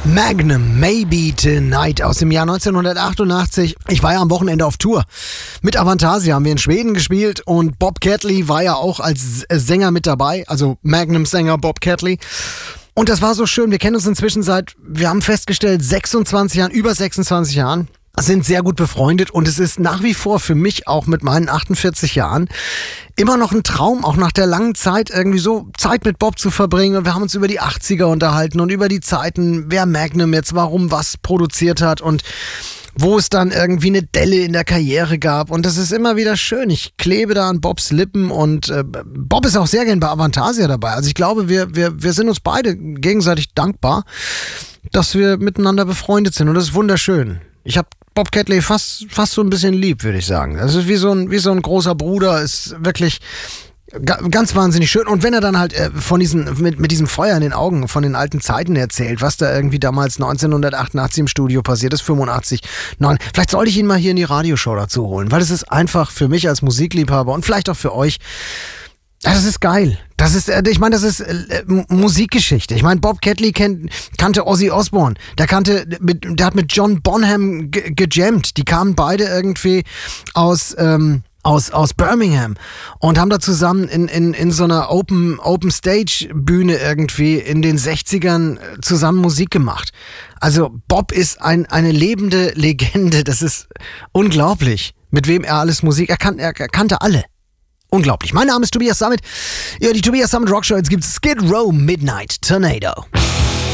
Magnum, Maybe Tonight aus dem Jahr 1988. Ich war ja am Wochenende auf Tour. Mit Avantasia haben wir in Schweden gespielt und Bob Catley war ja auch als Sänger mit dabei, also Magnum-Sänger Bob Catley. Und das war so schön. Wir kennen uns inzwischen wir haben festgestellt, über 26 Jahren. Sind sehr gut befreundet und es ist nach wie vor für mich auch mit meinen 48 Jahren immer noch ein Traum, auch nach der langen Zeit irgendwie so Zeit mit Bob zu verbringen. Und wir haben uns über die 80er unterhalten und über die Zeiten, wer Magnum jetzt warum was produziert hat und wo es dann irgendwie eine Delle in der Karriere gab. Und das ist immer wieder schön. Ich klebe da an Bobs Lippen und Bob ist auch sehr gern bei Avantasia dabei. Also ich glaube, wir sind uns beide gegenseitig dankbar, dass wir miteinander befreundet sind und das ist wunderschön. Ich habe Bob Catley fast so ein bisschen lieb, würde ich sagen. Das ist wie so ein großer Bruder, ist wirklich ganz wahnsinnig schön. Und wenn er dann halt mit diesem Feuer in den Augen von den alten Zeiten erzählt, was da irgendwie damals 1988 im Studio passiert ist, 85, 9. Vielleicht sollte ich ihn mal hier in die Radioshow dazu holen, weil es ist einfach für mich als Musikliebhaber und vielleicht auch für euch. Das ist geil. Das ist Musikgeschichte. Ich meine, Bob Catley kannte Ozzy Osbourne. Der hat mit John Bonham gejammt. Die kamen beide irgendwie aus Birmingham und haben da zusammen in so einer Open Stage Bühne irgendwie in den 60ern zusammen Musik gemacht. Also Bob ist eine lebende Legende. Das ist unglaublich, mit wem er alles Musik, er kannte alle. Unglaublich. Mein Name ist Tobias Sammet. Ja, die Tobias Sammet Rockshow. Jetzt gibt's Skid Row Midnight Tornado.